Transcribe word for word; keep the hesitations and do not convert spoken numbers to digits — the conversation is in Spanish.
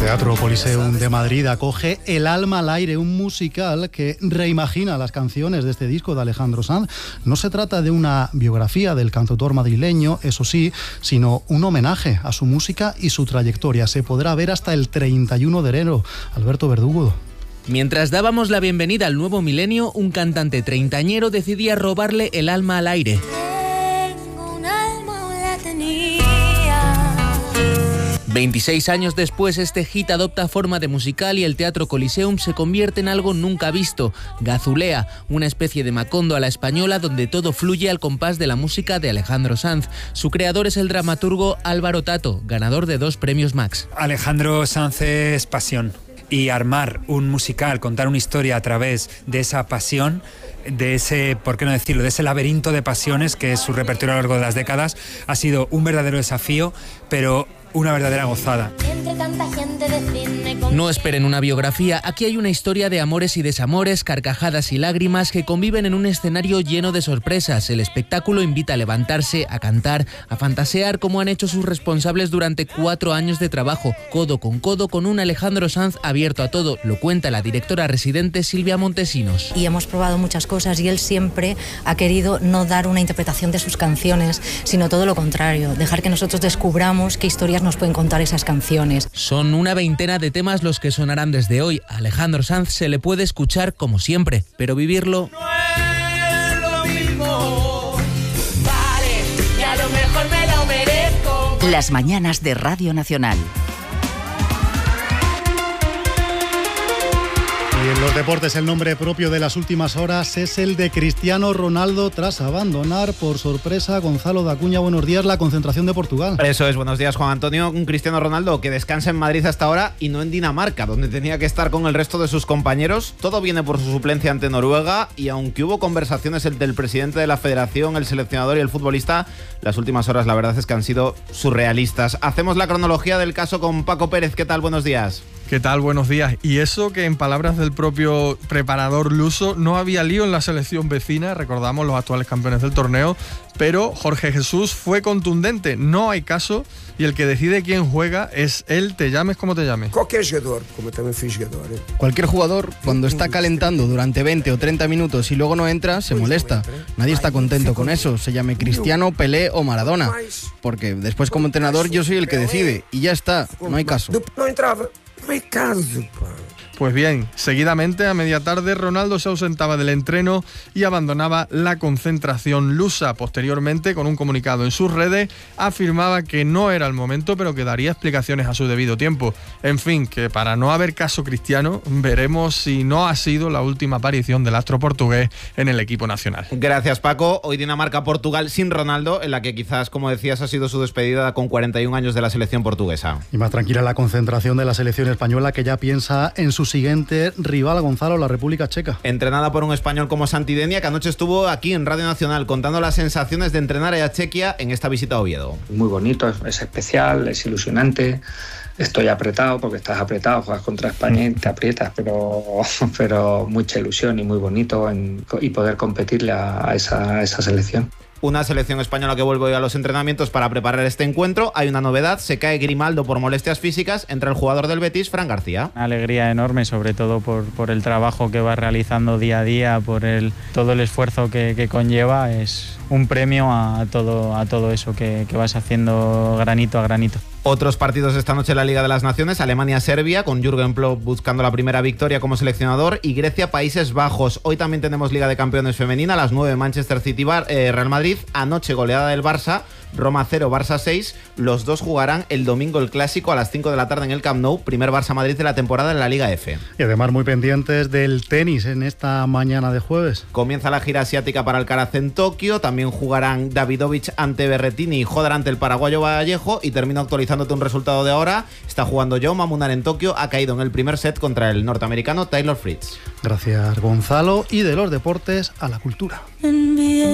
Teatro Coliseum de Madrid acoge El alma al aire, un musical que reimagina las canciones de este disco de Alejandro Sanz. No se trata de una biografía del cantautor madrileño, eso sí, sino un homenaje a su música y su trayectoria. Se podrá ver hasta el treinta y uno de enero. Alberto Verdugo. Mientras dábamos la bienvenida al nuevo milenio, un cantante treintañero decidía robarle el alma al aire. Tengo un alma, la tenía. veintiséis años después, este hit adopta forma de musical y el Teatro Coliseum se convierte en algo nunca visto. Gazulea, una especie de Macondo a la española donde todo fluye al compás de la música de Alejandro Sanz. Su creador es el dramaturgo Álvaro Tato, ganador de dos premios Max. Alejandro Sanz es pasión. Y armar un musical, contar una historia a través de esa pasión, de ese, ¿por qué no decirlo?, de ese laberinto de pasiones que es su repertorio a lo largo de las décadas, ha sido un verdadero desafío, pero una verdadera gozada. Entre tanta gente decidme con... No esperen una biografía, aquí hay una historia de amores y desamores, carcajadas y lágrimas que conviven en un escenario lleno de sorpresas. El espectáculo invita a levantarse, a cantar, a fantasear como han hecho sus responsables durante cuatro años de trabajo, codo con codo con un Alejandro Sanz abierto a todo. Lo cuenta la directora residente Silvia Montesinos. Y hemos probado muchas cosas y él siempre ha querido no dar una interpretación de sus canciones, sino todo lo contrario, dejar que nosotros descubramos qué historias nos pueden contar esas canciones. Son una veintena de temas los que sonarán desde hoy. A Alejandro Sanz se le puede escuchar como siempre, pero vivirlo... No es lo mismo. Vale, y a lo mejor me lo merezco. Las mañanas de Radio Nacional. Y en los deportes el nombre propio de las últimas horas es el de Cristiano Ronaldo tras abandonar por sorpresa, Gonzalo de Acuña, buenos días, la concentración de Portugal. Eso es, buenos días Juan Antonio. Un Cristiano Ronaldo que descansa en Madrid hasta ahora y no en Dinamarca, donde tenía que estar con el resto de sus compañeros. Todo viene por su suplencia ante Noruega y aunque hubo conversaciones entre el presidente de la federación, el seleccionador y el futbolista, las últimas horas la verdad es que han sido surrealistas. Hacemos la cronología del caso con Paco Pérez. ¿Qué tal? Buenos días. ¿Qué tal? Buenos días. Y eso que en palabras del propio preparador luso no había lío en la selección vecina, recordamos los actuales campeones del torneo, pero Jorge Jesús fue contundente, no hay caso y el que decide quién juega es él, te llames como te llames. Cualquier jugador, como también fui jugador. ¿eh? Cualquier jugador, cuando está calentando durante veinte o treinta minutos y luego no entra, se molesta. Nadie está contento con eso, se llame Cristiano, Pelé o Maradona, porque después como entrenador yo soy el que decide y ya está, no hay caso. No entraba. No hay caso, pa. Pues bien, seguidamente a media tarde Ronaldo se ausentaba del entreno y abandonaba la concentración lusa. Posteriormente, con un comunicado en sus redes, afirmaba que no era el momento, pero que daría explicaciones a su debido tiempo. En fin, que para no haber caso Cristiano, veremos si no ha sido la última aparición del astro portugués en el equipo nacional. Gracias Paco. Hoy Dinamarca-Portugal sin Ronaldo, en la que quizás, como decías, ha sido su despedida con cuarenta y un años de la selección portuguesa. Y más tranquila la concentración de la selección española, que ya piensa en sus siguiente rival, Gonzalo, la República Checa. Entrenada por un español como Santi Denia, que anoche estuvo aquí en Radio Nacional contando las sensaciones de entrenar a Chequia en esta visita a Oviedo. Muy bonito, es, es especial, es ilusionante. Estoy apretado porque estás apretado, juegas contra España y te aprietas, pero, pero mucha ilusión y muy bonito en, y poder competirle a, a, esa, a esa selección. Una selección española que vuelve hoy a los entrenamientos para preparar este encuentro. Hay una novedad, se cae Grimaldo por molestias físicas, entra el jugador del Betis, Fran García. Una alegría enorme, sobre todo por, por el trabajo que va realizando día a día, por el, todo el esfuerzo que, que conlleva. Es un premio a todo, a todo eso que, que vas haciendo granito a granito. Otros partidos esta noche en la Liga de las Naciones: Alemania-Serbia, con Jürgen Klopp buscando la primera victoria como seleccionador, y Grecia-Países Bajos. Hoy también tenemos Liga de Campeones femenina, a las nueve Manchester City Bar, eh, Real Madrid. Anoche goleada del Barça, Roma cero, Barça seis. Los dos jugarán el domingo el clásico a las cinco de la tarde en el Camp Nou, primer Barça-Madrid de la temporada en la Liga F. Y además muy pendientes del tenis en esta mañana de jueves. Comienza la gira asiática para Alcaraz en Tokio, también jugarán Davidovich ante Berrettini y Jodar ante el paraguayo Vallejo, y termino actualizándote un resultado de ahora. Está jugando Jaume Munar en Tokio, ha caído en el primer set contra el norteamericano Taylor Fritz. Gracias Gonzalo, y de los deportes a la cultura.